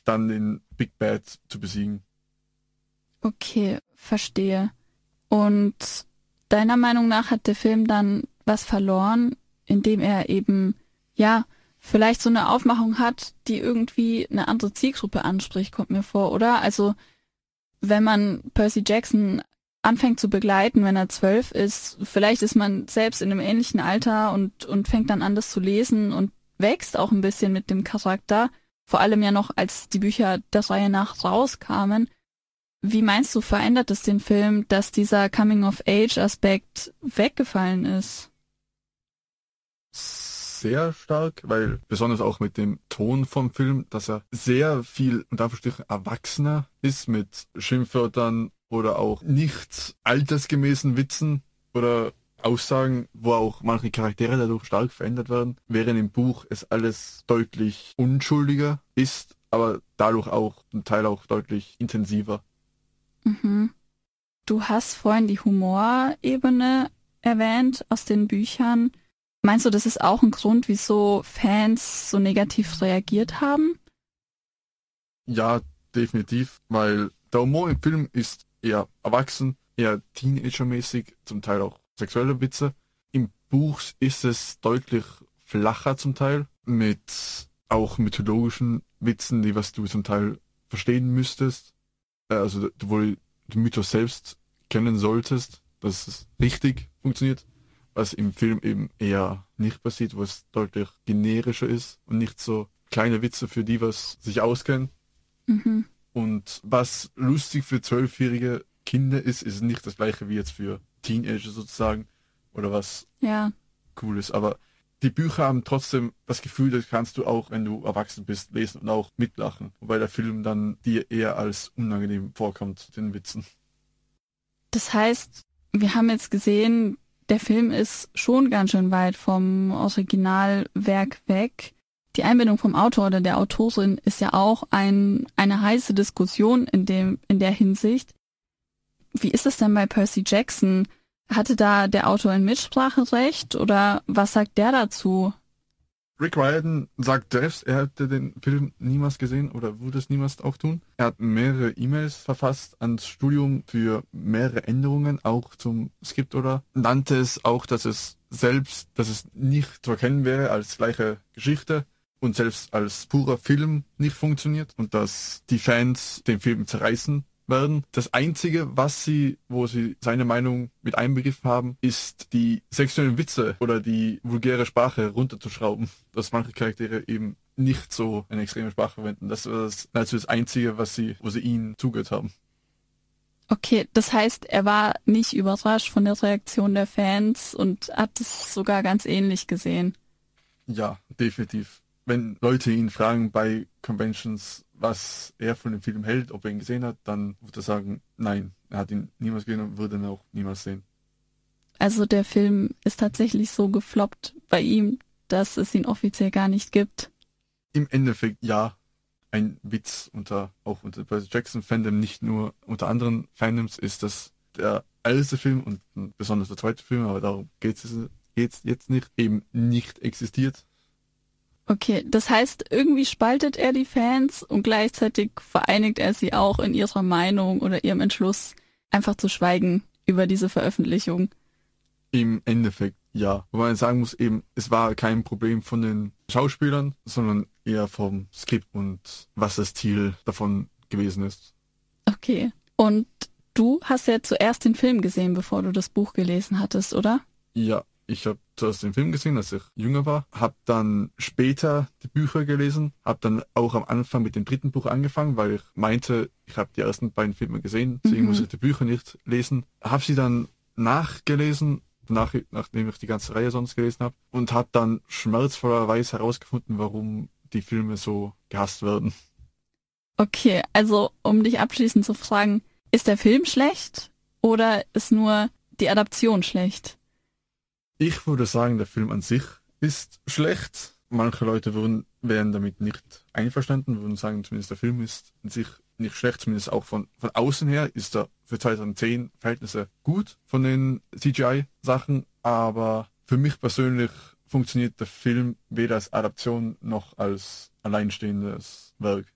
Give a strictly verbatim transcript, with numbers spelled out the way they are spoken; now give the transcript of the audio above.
dann den Big Bad zu besiegen. Okay, verstehe. Und deiner Meinung nach hat der Film dann was verloren, indem er eben, ja, vielleicht so eine Aufmachung hat, die irgendwie eine andere Zielgruppe anspricht, kommt mir vor, oder? Also, wenn man Percy Jackson anfängt zu begleiten, wenn er zwölf ist, vielleicht ist man selbst in einem ähnlichen Alter und, und fängt dann an, das zu lesen und wächst auch ein bisschen mit dem Charakter, vor allem ja noch, als die Bücher der Reihe nach rauskamen. Wie meinst du, verändert es den Film, dass dieser Coming-of-Age-Aspekt weggefallen ist? Sehr stark, weil besonders auch mit dem Ton vom Film, dass er sehr viel, unter Anführungsstrichen, erwachsener ist mit Schimpfwörtern oder auch nicht altersgemäßen Witzen oder Aussagen, wo auch manche Charaktere dadurch stark verändert werden, während im Buch es alles deutlich unschuldiger ist, aber dadurch auch zum Teil auch deutlich intensiver. Mhm. Du hast vorhin die Humorebene erwähnt aus den Büchern. Meinst du, das ist auch ein Grund, wieso Fans so negativ reagiert haben? Ja, definitiv, weil der Humor im Film ist eher erwachsen, eher Teenager-mäßig, zum Teil auch sexuelle Witze. Im Buch ist es deutlich flacher zum Teil, mit auch mythologischen Witzen, die was du zum Teil verstehen müsstest. Also wo du den Mythos selbst kennen solltest, dass es richtig funktioniert, was im Film eben eher nicht passiert, wo es deutlich generischer ist und nicht so kleine Witze für die, was sich auskennen. Mhm. Und was lustig für zwölfjährige Kinder ist, ist nicht das gleiche wie jetzt für Teenager sozusagen oder was Ja. cool ist. Aber die Bücher haben trotzdem das Gefühl, das kannst du auch, wenn du erwachsen bist, lesen und auch mitlachen. Wobei der Film dann dir eher als unangenehm vorkommt, den Witzen. Das heißt, wir haben jetzt gesehen, der Film ist schon ganz schön weit vom Originalwerk weg. Die Einbindung vom Autor oder der Autorin ist ja auch ein, eine heiße Diskussion in dem, in der Hinsicht. Wie ist es denn bei Percy Jackson? Hatte da der Autor ein Mitspracherecht oder was sagt der dazu? Rick Riordan sagt selbst, er hätte den Film niemals gesehen oder würde es niemals auch tun. Er hat mehrere E-Mails verfasst ans Studium für mehrere Änderungen, auch zum Skript, oder nannte es auch, dass es selbst, dass es nicht zu erkennen wäre als gleiche Geschichte und selbst als purer Film nicht funktioniert und dass die Fans den Film zerreißen werden. Das Einzige, was sie, wo sie seine Meinung mit einbegriffen haben, ist die sexuellen Witze oder die vulgäre Sprache runterzuschrauben, dass manche Charaktere eben nicht so eine extreme Sprache verwenden. Das ist also das Einzige, was sie, wo sie ihnen zugehört haben. Okay, das heißt, er war nicht überrascht von der Reaktion der Fans und hat es sogar ganz ähnlich gesehen. Ja, definitiv. Wenn Leute ihn fragen bei Conventions, was er von dem Film hält, ob er ihn gesehen hat, dann würde er sagen, nein, er hat ihn niemals gesehen und würde ihn auch niemals sehen. Also der Film ist tatsächlich so gefloppt bei ihm, dass es ihn offiziell gar nicht gibt. Im Endeffekt ja, ein Witz unter auch unter Percy Jackson Fandom, nicht nur unter anderen Fandoms, ist, dass der älteste Film und besonders der zweite Film, aber darum geht es jetzt, jetzt nicht, eben nicht existiert. Okay, das heißt, irgendwie spaltet er die Fans und gleichzeitig vereinigt er sie auch in ihrer Meinung oder ihrem Entschluss, einfach zu schweigen über diese Veröffentlichung. Im Endeffekt ja. Wobei man sagen muss eben, es war kein Problem von den Schauspielern, sondern eher vom Skript und was das Ziel davon gewesen ist. Okay, und du hast ja zuerst den Film gesehen, bevor du das Buch gelesen hattest, oder? Ja. Ich habe zuerst den Film gesehen, als ich jünger war, habe dann später die Bücher gelesen, habe dann auch am Anfang mit dem dritten Buch angefangen, weil ich meinte, ich habe die ersten beiden Filme gesehen, deswegen mhm. muss ich die Bücher nicht lesen. Habe sie dann nachgelesen, nach, nachdem ich die ganze Reihe sonst gelesen habe, und habe dann schmerzvollerweise herausgefunden, warum die Filme so gehasst werden. Okay, also um dich abschließend zu fragen, ist der Film schlecht oder ist nur die Adaption schlecht? Ich würde sagen, der Film an sich ist schlecht. Manche Leute würden, wären damit nicht einverstanden, würden sagen, zumindest der Film ist an sich nicht schlecht, zumindest auch von, von außen her ist er für zweitausendzehn Verhältnisse gut von den C G I-Sachen, aber für mich persönlich funktioniert der Film weder als Adaption noch als alleinstehendes Werk.